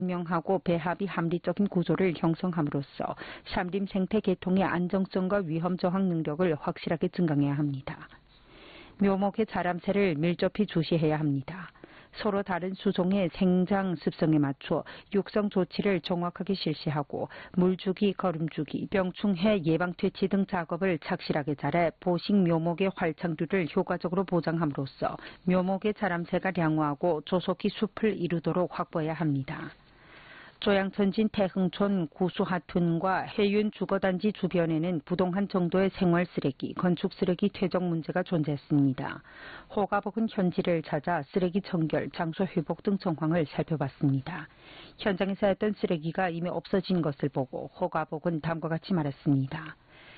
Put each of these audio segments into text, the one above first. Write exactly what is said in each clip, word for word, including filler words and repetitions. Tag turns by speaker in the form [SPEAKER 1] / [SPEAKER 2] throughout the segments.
[SPEAKER 1] 명하고 배합이 합리적인 구조를 형성함으로써 산림 생태 계통의 안정성과 위험 저항 능력을 확실하게 증강해야 합니다. 묘목의 자람새를 밀접히 주시해야 합니다. 서로 다른 수종의 생장 습성에 맞춰 육성 조치를 정확하게 실시하고 물주기, 거름주기, 병충해 예방 퇴치 등 작업을 착실하게 잘해 보식 묘목의 활착률을 효과적으로 보장함으로써 묘목의 자람새가 량화하고 조속히 숲을 이루도록 확보해야 합니다. 조양천진 태흥촌 구수하튼과 해윤 주거단지 주변에는 부동한 정도의 생활 쓰레기, 건축 쓰레기 퇴적 문제가 존재했습니다. 호가복은 현지를 찾아 쓰레기 청결, 장소 회복 등 정황을 살펴봤습니다. 현장에 쌓였던 쓰레기가 이미 없어진 것을 보고 호가복은 다음과 같이 말했습니다.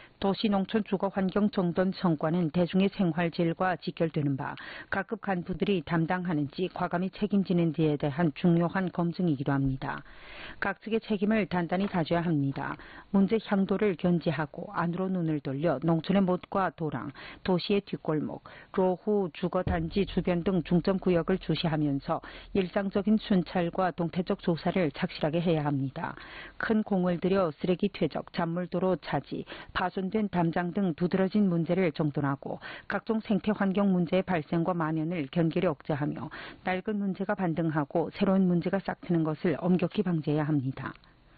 [SPEAKER 1] 도시농촌주거환경정돈 성과는 대중의 생활질과 직결되는 바 각급 간부들이 담당하는지 과감히 책임지는지에 대한 중요한 검증이기도 합니다. 각 측의 책임을 단단히 다져야 합니다. 문제 향도를 견지하고 안으로 눈을 돌려 농촌의 못과 도랑, 도시의 뒷골목, 로후, 주거단지 주변 등 중점구역을 주시하면서 일상적인 순찰과 동태적 조사를 착실하게 해야 합니다. 큰 공을 들여 쓰레기 퇴적, 잔물도로 차지, 파손 된 담장 등 두드러진 문제를 정돈하고 각종 생태환경 문제의 발생과 만연을 견결히 억제하며 낡은 문제가 반등하고 새로운 문제가 싹트는 것을 엄격히 방지해야 합니다.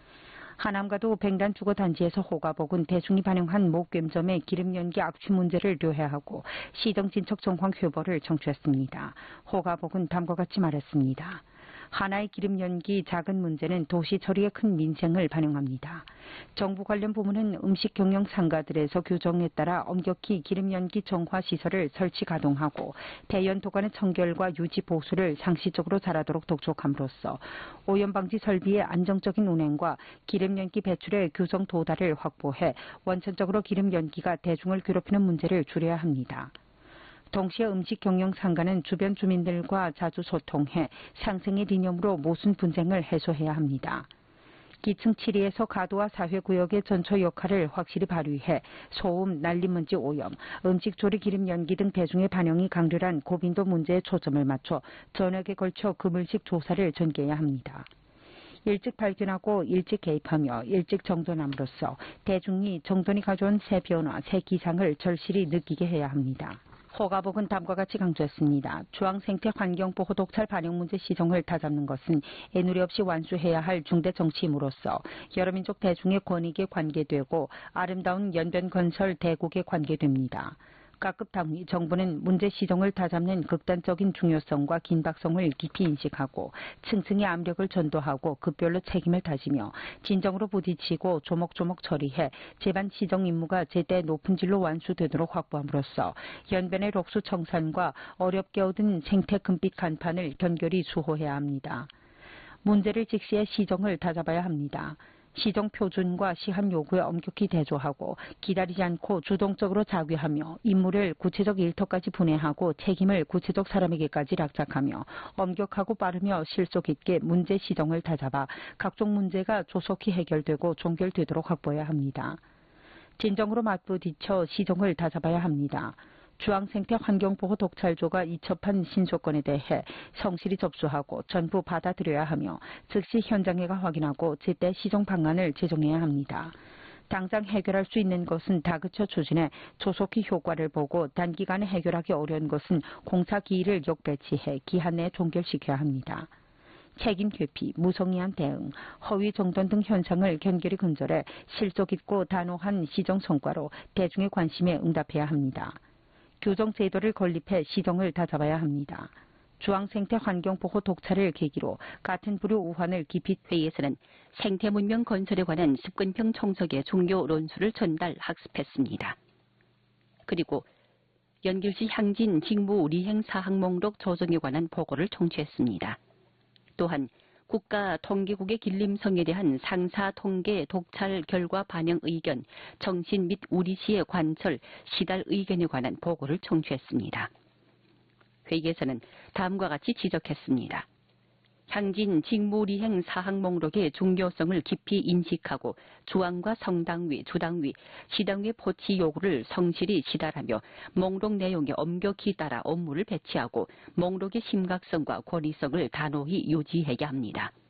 [SPEAKER 1] 하남가도 백단 주거단지에서 호가복은 대중이 반영한 목괴점의 기름연기 악취 문제를 료해하고 시정 진척 정황 효보를 청취했습니다. 호가복은 다음과 같이 말했습니다. 하나의 기름 연기 작은 문제는 도시 처리에 큰 민생을 반영합니다. 정부 관련 부문은 음식 경영 상가들에서 규정에 따라 엄격히 기름 연기 정화 시설을 설치 가동하고 대연 도관의 청결과 유지 보수를 상시적으로 잘하도록 독촉함으로써 오염 방지 설비의 안정적인 운행과 기름 연기 배출의 규정 도달을 확보해 원천적으로 기름 연기가 대중을 괴롭히는 문제를 줄여야 합니다. 동시에 음식 경영 상가는 주변 주민들과 자주 소통해 상생의 이념으로 모순 분쟁을 해소해야 합니다. 기층 칠 위에서 가도와 사회구역의 전초 역할을 확실히 발휘해 소음, 난리먼지 오염, 음식 조리 기름 연기 등 대중의 반영이 강렬한 고빈도 문제에 초점을 맞춰 전역에 걸쳐 그물식 조사를 전개해야 합니다. 일찍 발견하고 일찍 개입하며 일찍 정돈함으로써 대중이 정돈이 가져온 새 변화, 새 기상을 절실히 느끼게 해야 합니다. 호가복은 다음과 같이 강조했습니다. 중앙생태환경보호 독찰 반영 문제 시정을 다잡는 것은 애누리 없이 완수해야 할 중대 정치임으로써 여러민족 대중의 권익에 관계되고 아름다운 연변 건설 대국에 관계됩니다. 각급 당위, 정부는 문제 시정을 다잡는 극단적인 중요성과 긴박성을 깊이 인식하고 층층이 압력을 전도하고 급별로 책임을 다지며 진정으로 부딪히고 조목조목 처리해 제반 시정 임무가 제때 높은 질로 완수되도록 확보함으로써 연변의 록수 청산과 어렵게 얻은 생태 금빛 간판을 견결히 수호해야 합니다. 문제를 직시해 시정을 다잡아야 합니다. 시정 표준과 시한 요구에 엄격히 대조하고 기다리지 않고 주동적으로 자귀하며 임무를 구체적 일터까지 분해하고 책임을 구체적 사람에게까지 락착하며 엄격하고 빠르며 실속 있게 문제 시정을 다잡아 각종 문제가 조속히 해결되고 종결되도록 확보해야 합니다. 진정으로 맞부딪혀 시정을 다잡아야 합니다. 중앙생태환경보호 독찰조가 이첩한 신조건에 대해 성실히 접수하고 전부 받아들여야 하며 즉시 현장에 가 확인하고 제때 시정 방안을 제정해야 합니다. 당장 해결할 수 있는 것은 다그쳐 추진해 조속히 효과를 보고 단기간에 해결하기 어려운 것은 공사 기일을 역배치해 기한 내에 종결시켜야 합니다. 책임 회피, 무성의한 대응, 허위 정돈 등 현상을 견결히 근절해 실속 있고 단호한 시정 성과로 대중의 관심에 응답해야 합니다. 규정 제도를 건립해 시정을 다잡아야 합니다. 중앙생태환경보호 독찰을 계기로 같은 부류 우환을 깊이 회의에서는 생태문명 건설에 관한 습근평 청석의 종료 논술을 전달 학습했습니다. 그리고 연길시 향진 직무 리행 사항 목록 조정에 관한 보고를 청취했습니다. 또한 국가통계국의 길림성에 대한 상사 통계 독찰 결과 반영 의견, 정신 및 우리시의 관철, 시달 의견에 관한 보고를 청취했습니다. 회의에서는 다음과 같이 지적했습니다. 향진 직무리행 사항 목록의 중요성을 깊이 인식하고 중앙과 성당위, 주당위, 시당위 포치 요구를 성실히 시달하며 목록 내용에 엄격히 따라 업무를 배치하고 목록의 심각성과 권위성을 단호히 유지해야 합니다.